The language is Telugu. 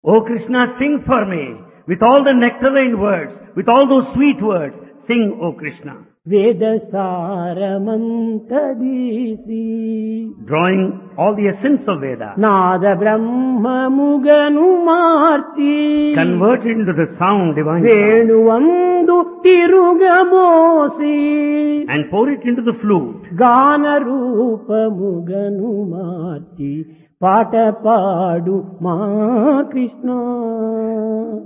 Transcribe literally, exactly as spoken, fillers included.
O Krishna, sing for me with all the nectarine words, with all those sweet words. Sing, O Krishna. వేద సారమంతదీసి Drawing all the essence of Veda, Nada బ్రహ్మముగను March convert it into the sound, divine sound, వేణువందు తిరుగబోసి and pour it into the flute. గాన రూపముగను మార్చి పాట పాడు మా కృష్ణ.